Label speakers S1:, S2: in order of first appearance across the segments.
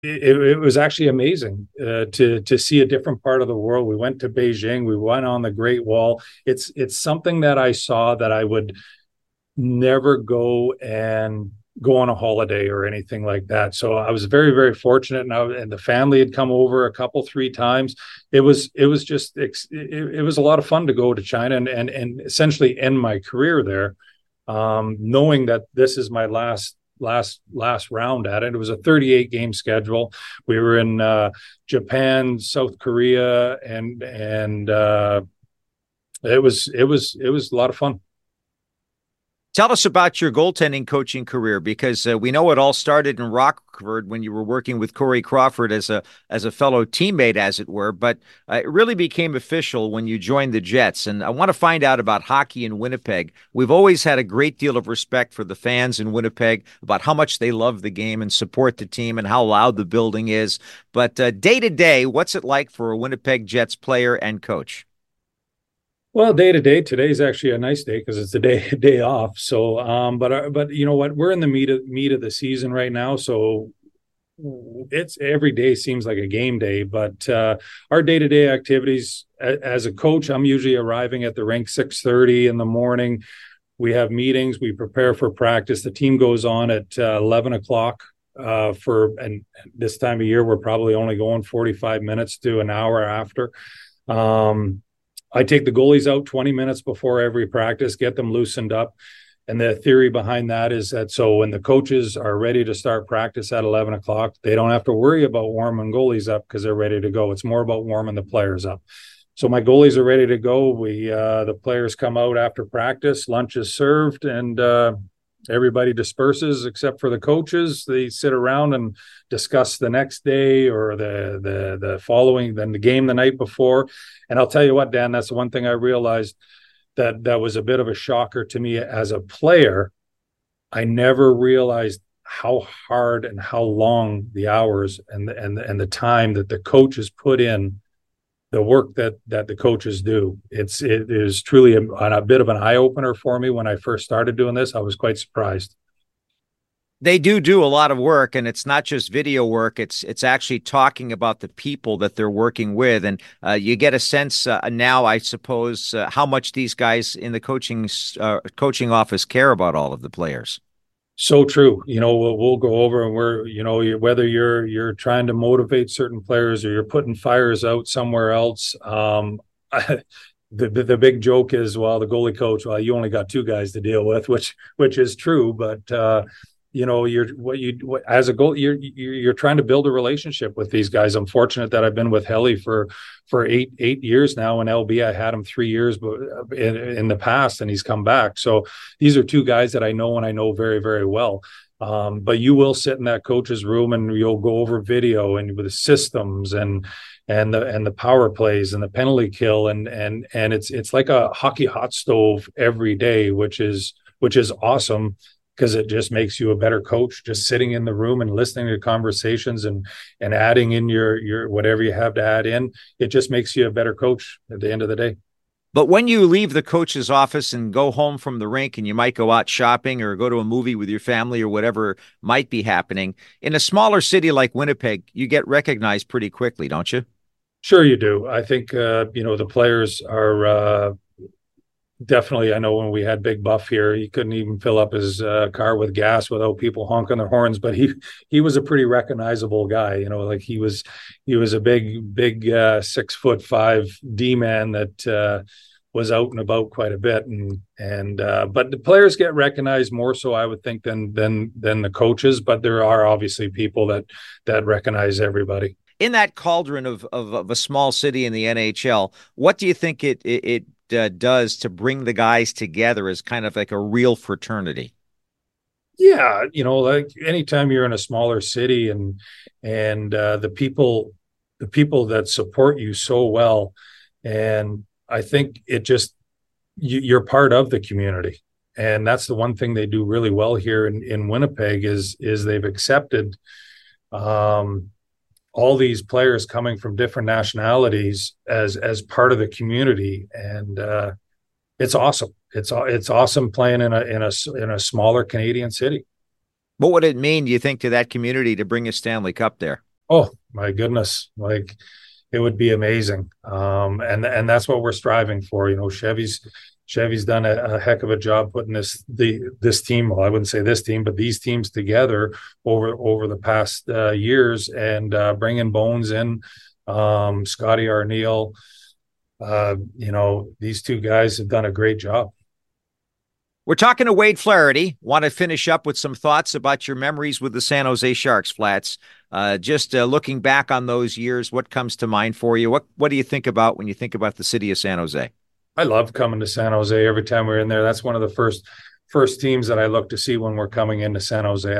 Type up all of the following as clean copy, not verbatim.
S1: it was actually amazing to see a different part of the world. We went to Beijing. We went on the Great Wall. It's something that I saw that I would never go on a holiday or anything like that. So I was very, very fortunate, and the family had come over a couple, three times. It was a lot of fun to go to China and essentially end my career there, knowing that this is my last round at it. It was a 38 game schedule. We were in Japan, South Korea, and it was a lot of fun.
S2: Tell us about your goaltending coaching career, because we know it all started in Rockford when you were working with Corey Crawford as a fellow teammate, as it were. But it really became official when you joined the Jets. And I want to find out about hockey in Winnipeg. We've always had a great deal of respect for the fans in Winnipeg about how much they love the game and support the team and how loud the building is. But day to day, what's it like for a Winnipeg Jets player and coach?
S1: Well, day to day, today's actually a nice day because it's a day off. So, but you know what? We're in the meat of the season right now, so it's every day seems like a game day. But our day to day activities, as a coach, I'm usually arriving at the rink 6:30 in the morning. We have meetings. We prepare for practice. The team goes on at 11 o'clock. And this time of year, we're probably only going 45 minutes to an hour after. Um, I take the goalies out 20 minutes before every practice, get them loosened up. And the theory behind that is that so when the coaches are ready to start practice at 11 o'clock, they don't have to worry about warming goalies up because they're ready to go. It's more about warming the players up. So my goalies are ready to go. The players come out after practice, lunch is served, and everybody disperses except for the coaches. They sit around and discuss the next day or the following, then the game the night before. And I'll tell you what, Dan, that's the one thing I realized that was a bit of a shocker to me as a player. I never realized how hard and how long the hours and the time that the coaches put in, the work that the coaches do. It is truly a bit of an eye opener for me when I first started doing this. I was quite surprised.
S2: They do a lot of work, and it's not just video work. It's actually talking about the people that they're working with, and you get a sense now, I suppose, how much these guys in the coaching office care about all of the players.
S1: So true. We'll go over and whether you're trying to motivate certain players or you're putting fires out somewhere else. The big joke is, well, the goalie coach, well, you only got two guys to deal with, which is true, but as a goal, you're trying to build a relationship with these guys. I'm fortunate that I've been with Helly for eight years now, and LB, I had him 3 years but in the past, and he's come back. So these are two guys that I know, and I know very, very well. But you will sit in that coach's room and you'll go over video and with the systems and the power plays and the penalty kill, and it's like a hockey hot stove every day, which is awesome because it just makes you a better coach, just sitting in the room and listening to conversations and adding in your whatever you have to add in. It just makes you a better coach at the end of the day.
S2: But when you leave the coach's office and go home from the rink, and you might go out shopping or go to a movie with your family or whatever might be happening, in a smaller city like Winnipeg, you get recognized pretty quickly, don't you?
S1: Sure, you do. I think the players are definitely. I know when we had Big Buff here, he couldn't even fill up his car with gas without people honking their horns. But he was a pretty recognizable guy. Like he was a big 6'5" D man that was out and about quite a bit. And but the players get recognized more so, I would think, than the coaches. But there are obviously people that recognize everybody.
S2: In that cauldron of a small city in the NHL, what do you think it does to bring the guys together as kind of like a real fraternity?
S1: Yeah, like anytime you're in a smaller city and the people that support you so well, and I think it just you're part of the community, and that's the one thing they do really well here in Winnipeg is they've accepted um, all these players coming from different nationalities as part of the community, and it's awesome. It's awesome playing in a smaller Canadian city.
S2: What would it mean, do you think, to that community to bring a Stanley Cup there?
S1: Oh my goodness. Like, it would be amazing. And that's what we're striving for. Chevy's done a heck of a job putting this team. Well, I wouldn't say this team, but these teams together over the past years, and bringing Bones in, Scotty Arneal. These two guys have done a great job.
S2: We're talking to Wade Flaherty. Want to finish up with some thoughts about your memories with the San Jose Sharks, Flats. Just looking back on those years, what comes to mind for you? What do you think about when you think about the city of San Jose?
S1: I love coming to San Jose every time we're in there. That's one of the first teams that I look to see when we're coming into San Jose.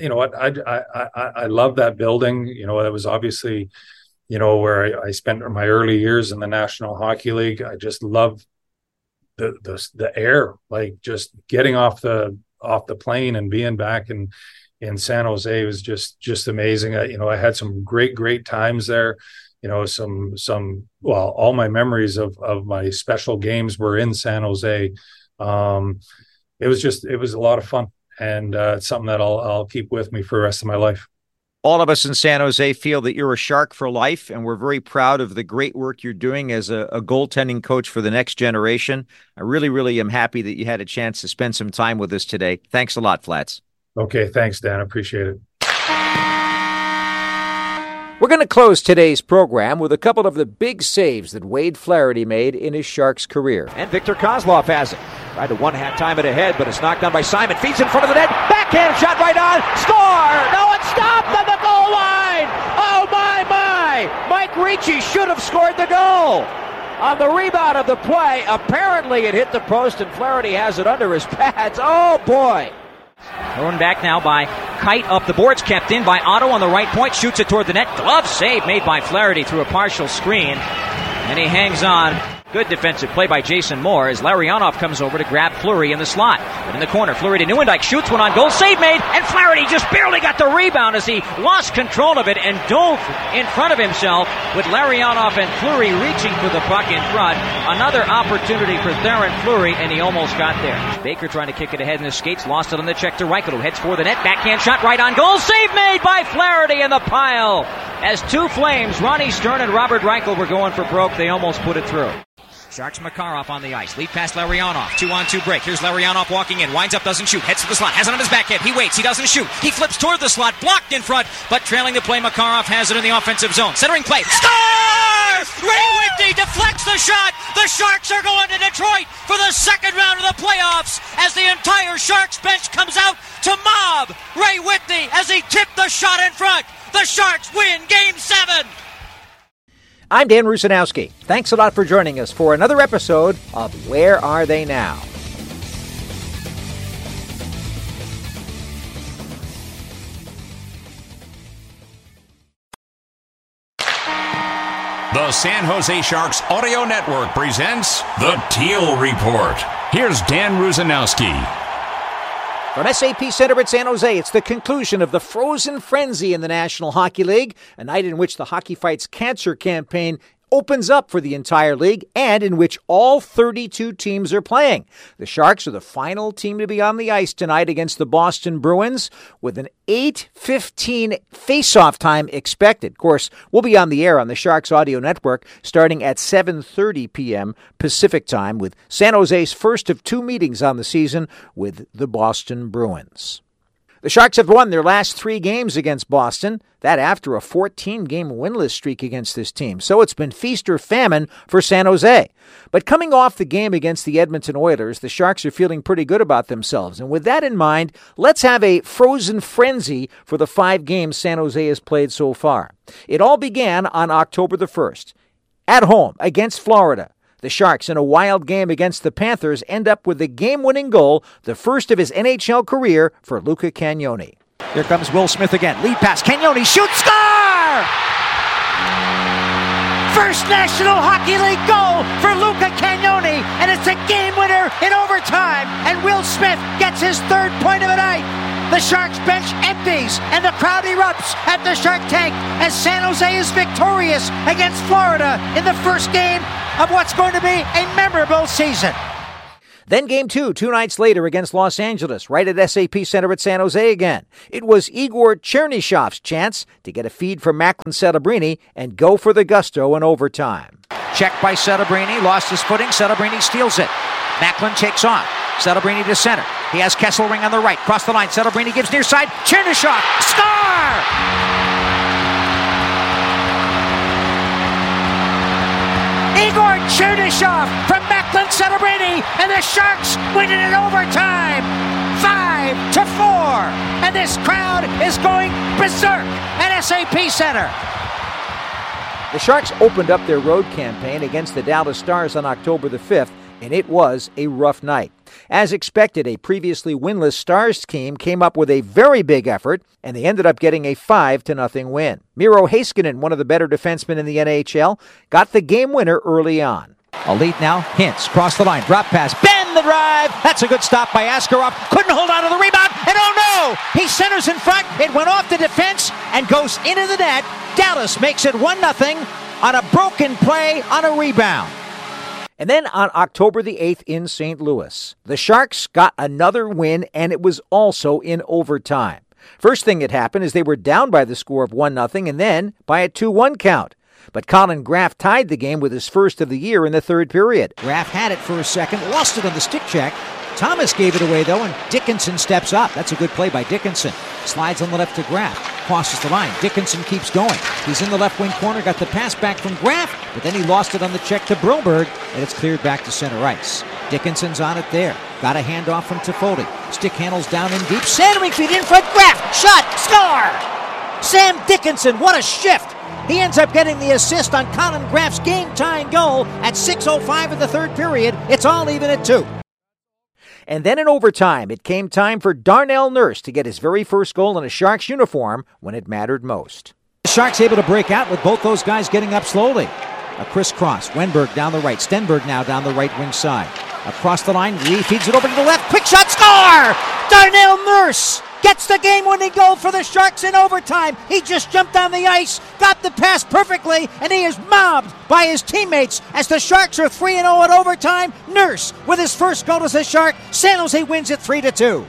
S1: I love that building. That was obviously, where I spent my early years in the National Hockey League. I just love the air, like just getting off the plane and being back in San Jose was just amazing. I had some great times there. All my memories of my special games were in San Jose. It was a lot of fun, and it's something that I'll keep with me for the rest of my life.
S2: All of us in San Jose feel that you're a Shark for life, and we're very proud of the great work you're doing as a goaltending coach for the next generation. I really, really am happy that you had a chance to spend some time with us today. Thanks a lot, Flats.
S1: Okay, thanks, Dan. I appreciate it.
S3: We're going to close today's program with a couple of the big saves that Wade Flaherty made in his Sharks career.
S4: And Victor Kozlov has it. Tried to time it ahead, but it's knocked down by Simon. Feeds in front of the net. Backhand shot right on. Score! No, it's stopped on the goal line! Oh, my! Mike Ricci should have scored the goal. On the rebound of the play, apparently it hit the post, and Flaherty has it under his pads. Oh, boy.
S5: Thrown back now by Kite up the boards, kept in by Otto on the right point, shoots it toward the net. Glove save made by Flaherty through a partial screen, and he hangs on. Good defensive play by Jason Moore as Larionov comes over to grab Fleury in the slot. But in the corner, Fleury to Nieuwendyk, shoots one on goal, save made, and Flaherty just barely got the rebound as he lost control of it and dove in front of himself with Larionov and Fleury reaching for the puck in front. Another opportunity for Theoren Fleury, and he almost got there. Baker trying to kick it ahead in the skates, lost it on the check to Reichel, who heads for the net, backhand shot right on goal, save made by Flaherty in the pile. As two Flames, Ronnie Stern and Robert Reichel, were going for broke, they almost put it through. Sharks Makarov on the ice. Lead pass Larionov. 2-on-2 break. Here's Larionov walking in. Winds up, doesn't shoot. Heads to the slot. Has it on his backhand. He waits. He doesn't shoot. He flips toward the slot. Blocked in front. But trailing the play, Makarov has it in the offensive zone. Centering play. Score! Ray Whitney deflects the shot. The Sharks are going to Detroit for the second round of the playoffs as the entire Sharks bench comes out to mob Ray Whitney as he tipped the shot in front. The Sharks win Game 7.
S3: I'm Dan Rusanowski. Thanks a lot for joining us for another episode of Where Are They Now?
S6: The San Jose Sharks Audio Network presents The Teal Report. Here's Dan Rusanowski.
S3: From SAP Center at San Jose, it's the conclusion of the Frozen Frenzy in the National Hockey League, a night in which the Hockey Fights Cancer campaign opens up for the entire league and in which all 32 teams are playing. The Sharks are the final team to be on the ice tonight against the Boston Bruins with an 8:15 face-off time expected. Of course, we'll be on the air on the Sharks Audio Network starting at 7:30 p.m. Pacific time with San Jose's first of two meetings on the season with the Boston Bruins. The Sharks have won their last 3 games against Boston, that after a 14-game winless streak against this team. So it's been feast or famine for San Jose. But coming off the game against the Edmonton Oilers, the Sharks are feeling pretty good about themselves. And with that in mind, let's have a frozen frenzy for the 5 games San Jose has played so far. It all began on October the 1st. At home against Florida, the Sharks, in a wild game against the Panthers, end up with the game-winning goal, the first of his NHL career for Luca Cagnoni.
S4: Here comes Will Smith again. Lead pass. Cagnoni shoots. Score! First National Hockey League goal for Luca Cagnoni, and it's a game winner in overtime. And Will Smith gets his 3rd point of the night. The Sharks bench empties, and the crowd erupts at the Shark Tank as San Jose is victorious against Florida in the first game of what's going to be a memorable season.
S3: Then Game 2, 2 nights later against Los Angeles, right at SAP Center at San Jose again. It was Igor Chernyshov's chance to get a feed from Macklin Celebrini and go for the gusto in overtime.
S4: Checked by Celebrini, lost his footing. Celebrini steals it. Macklin takes on. Celebrini to center. He has Kesselring on the right. Cross the line. Celebrini gives near side. Chernyshev. Score! Igor Chernyshev from Macklin Celebrini, and the Sharks win it in overtime. 5-4. And this crowd is going berserk at SAP Center.
S3: The Sharks opened up their road campaign against the Dallas Stars on October the 5th, and it was a rough night. As expected, a previously winless Stars team came up with a very big effort, and they ended up getting a 5-0 win. Miro Heiskanen, one of the better defensemen in the NHL, got the game winner early on.
S4: A lead now. Hintz cross the line. Drop pass. Bend the drive. That's a good stop by Askarov. Couldn't hold on to the rebound. And oh no! He centers in front. It went off the defense and goes into the net. Dallas makes it 1-0 on a broken play on a rebound.
S3: And then on October the 8th in St. Louis, the Sharks got another win, and it was also in overtime. First thing that happened is they were down by the score of 1-0 and then by a 2-1 count. But Colin Graff tied the game with his first of the year in the third period.
S4: Graff had it for a second, lost it on the stick check. Thomas gave it away, though, and Dickinson steps up. That's a good play by Dickinson. Slides on the left to Graff. Crosses the line. Dickinson keeps going. He's in the left wing corner, got the pass back from Graff, but then he lost it on the check to Broberg, and it's cleared back to center ice. Dickinson's on it there. Got a handoff from Toffoli. Stick handles down in deep. Centering feet in front. Graff. Shot. Score! Sam Dickinson, what a shift! He ends up getting the assist on Colin Graff's game-tying goal at 6:05 in the third period. It's all even at 2.
S3: And then in overtime, it came time for Darnell Nurse to get his very first goal in a Sharks uniform when it mattered most.
S4: The Sharks able to break out with both those guys getting up slowly. A crisscross. Wenberg down the right. Stenberg now down the right wing side. Across the line, Lee feeds it over to the left. Quick shot, score! Darnell Nurse gets the game-winning goal for the Sharks in overtime. He just jumped on the ice, got the pass perfectly, and he is mobbed by his teammates as the Sharks are 3-0 at overtime. Nurse with his first goal as a Shark. San Jose wins it 3-2.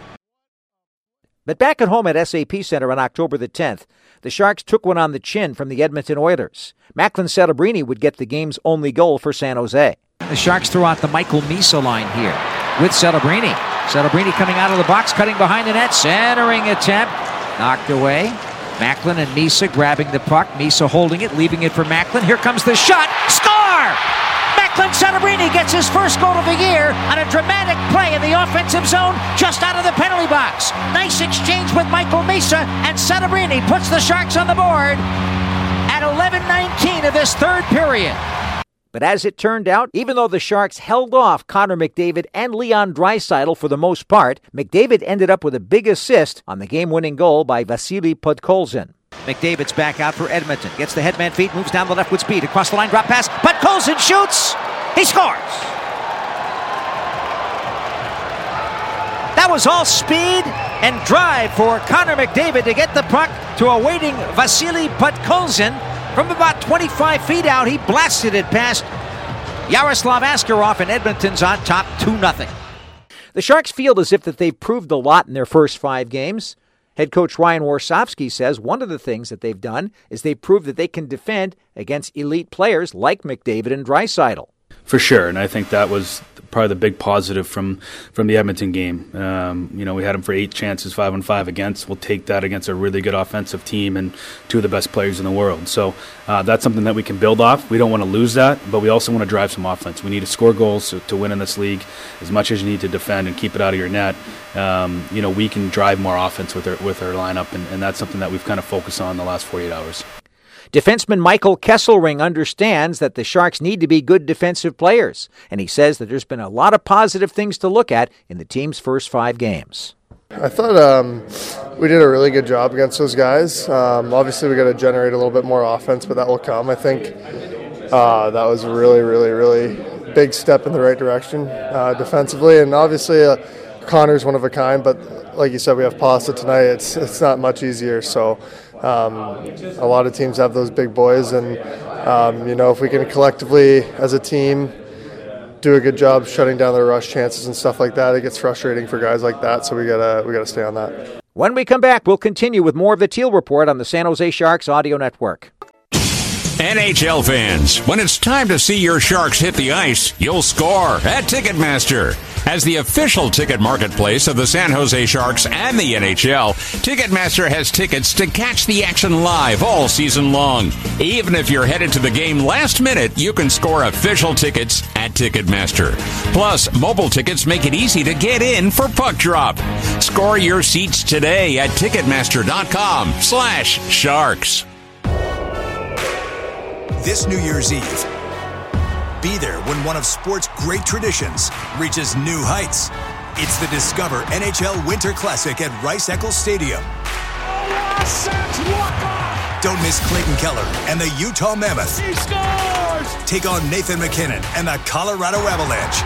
S3: But back at home at SAP Center on October the 10th, the Sharks took one on the chin from the Edmonton Oilers. Macklin Celebrini would get the game's only goal for San Jose.
S4: The Sharks throw out the Michael Misa line here with Celebrini. Celebrini coming out of the box, cutting behind the net, centering attempt, knocked away. Macklin and Misa grabbing the puck. Misa holding it, leaving it for Macklin. Here comes the shot. Score! Macklin Celebrini gets his first goal of the year on a dramatic play in the offensive zone just out of the penalty box. Nice exchange with Michael Misa, and Celebrini puts the Sharks on the board at 11:19 of this third period.
S3: But as it turned out, even though the Sharks held off Connor McDavid and Leon Draisaitl for the most part, McDavid ended up with a big assist on the game-winning goal by Vasily Podkolzin.
S4: McDavid's back out for Edmonton. Gets the headman feet, moves down the left with speed. Across the line, drop pass. Podkolzin shoots. He scores. That was all speed and drive for Connor McDavid to get the puck to a waiting Vasily Podkolzin. From about 25 feet out, he blasted it past Yaroslav Askarov, and Edmonton's on top 2-0.
S3: The Sharks feel as if that they've proved a lot in their first 5 games. Head coach Ryan Warsofsky says one of the things that they've done is they've proved that they can defend against elite players like McDavid and Draisaitl.
S7: For sure, and I think that was probably the big positive from the Edmonton game. We had them for 8 chances, 5-on-5 against. We'll take that against a really good offensive team and 2 of the best players in the world. So that's something that we can build off. We don't want to lose that, but we also want to drive some offense. We need to score goals to win in this league as much as you need to defend and keep it out of your net. We can drive more offense with our lineup, and that's something that we've kind of focused on the last 48 hours.
S3: Defenseman Michael Kesselring understands that the Sharks need to be good defensive players, and he says that there's been a lot of positive things to look at in the team's first 5 games.
S8: I thought we did a really good job against those guys. Obviously, we got to generate a little bit more offense, but that will come. I think that was a really, really, really big step in the right direction defensively, and obviously Connor's one of a kind, but like you said, we have Pasta tonight. It's not much easier, so a lot of teams have those big boys, and if we can collectively as a team do a good job shutting down their rush chances and stuff like that. It gets frustrating for guys like that, so we gotta stay on that.
S3: When we come back, we'll continue with more of the Teal Report on the San Jose Sharks Audio Network.
S6: NHL fans, when it's time to see your Sharks hit the ice, you'll score at Ticketmaster. As the official ticket marketplace of the San Jose Sharks and the NHL, Ticketmaster has tickets to catch the action live all season long. Even if you're headed to the game last minute, you can score official tickets at Ticketmaster. Plus, mobile tickets make it easy to get in for puck drop. Score your seats today at Ticketmaster.com/Sharks.
S9: This New Year's Eve, be there when one of sport's great traditions reaches new heights. It's the Discover NHL Winter Classic at Rice-Eccles Stadium. Don't miss Clayton Keller and the Utah Mammoth. He scores! Take on Nathan McKinnon and the Colorado Avalanche.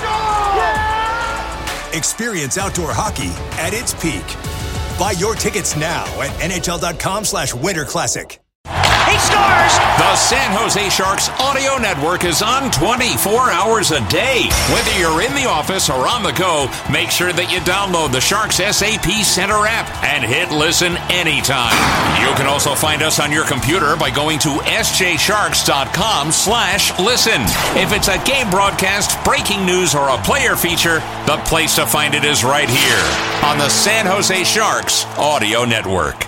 S9: Experience outdoor hockey at its peak. Buy your tickets now at NHL.com/Winter Classic.
S5: He scores!
S6: The San Jose Sharks Audio Network is on 24 hours a day. Whether you're in the office or on the go, make sure that you download the Sharks SAP Center app and hit listen anytime. You can also find us on your computer by going to sjsharks.com/listen. If it's a game broadcast, breaking news, or a player feature, the place to find it is right here on the San Jose Sharks Audio Network.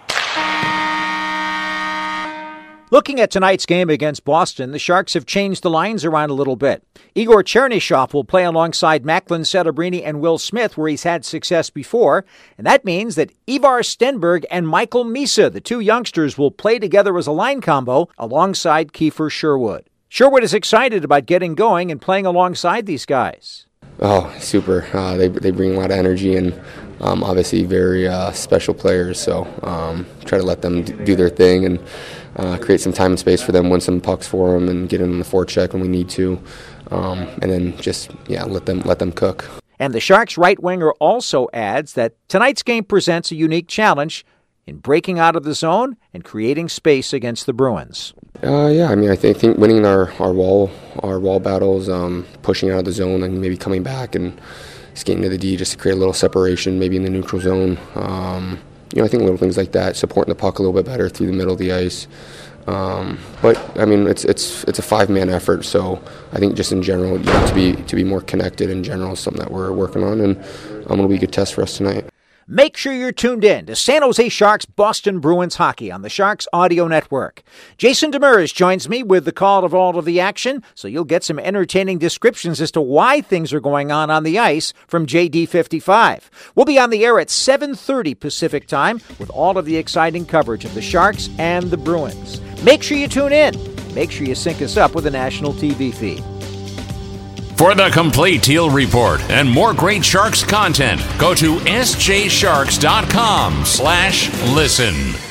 S3: Looking at tonight's game against Boston, the Sharks have changed the lines around a little bit. Igor Chernyshov will play alongside Macklin Celebrini and Will Smith, where he's had success before, and that means that Ivar Stenberg and Michael Misa, the two youngsters, will play together as a line combo alongside Kiefer Sherwood. Sherwood is excited about getting going and playing alongside these guys.
S10: Oh, super. They bring a lot of energy and obviously very special players, so try to let them do their thing and create some time and space for them, win some pucks for them, and get in the forecheck when we need to, and then just let them cook.
S3: And the Sharks' right winger also adds that tonight's game presents a unique challenge in breaking out of the zone and creating space against the Bruins.
S10: I think winning our wall battles, pushing out of the zone, and maybe coming back and skating to the D just to create a little separation, maybe in the neutral zone. I think little things like that, supporting the puck a little bit better through the middle of the ice. It's a five-man effort, so I think just in general, you have to be more connected in general is something that we're working on, and it'll be a good test for us tonight.
S3: Make sure you're tuned in to San Jose Sharks Boston Bruins hockey on the Sharks Audio Network. Jason Demers joins me with the call of all of the action, so you'll get some entertaining descriptions as to why things are going on the ice from JD55. We'll be on the air at 7:30 Pacific Time with all of the exciting coverage of the Sharks and the Bruins. Make sure you tune in. Make sure you sync us up with the national TV feed.
S6: For the complete Teal Report and more great Sharks content, go to sjsharks.com/listen.